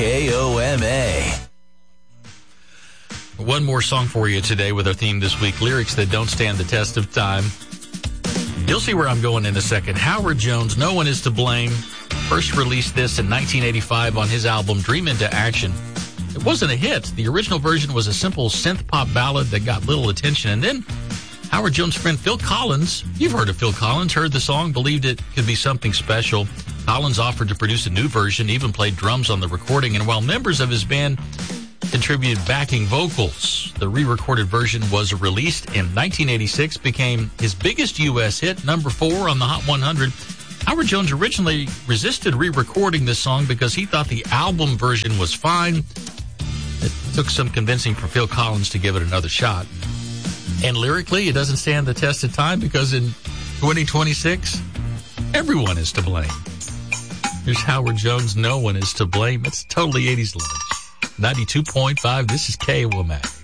KOMA. One more song for you today with our theme this week, lyrics that don't stand the test of time. You'll see where I'm going in a second. Howard Jones, No One Is to Blame, first released this in 1985 on his album Dream Into Action. It wasn't a hit. The original version was a simple synth-pop ballad that got little attention. And then Howard Jones' friend Phil Collins, you've heard of Phil Collins, heard the song, believed it could be something special. Collins offered to produce a new version, even played drums on the recording. And while members of his band contributed backing vocals, the re-recorded version was released in 1986, became his biggest U.S. hit, number 4 on the Hot 100. Howard Jones originally resisted re-recording this song because he thought the album version was fine. It took some convincing for Phil Collins to give it another shot. And lyrically, it doesn't stand the test of time because in 2026, everyone is to blame. Here's Howard Jones, No One Is to Blame. It's totally 80s lunch. 92.5, this is KOMA.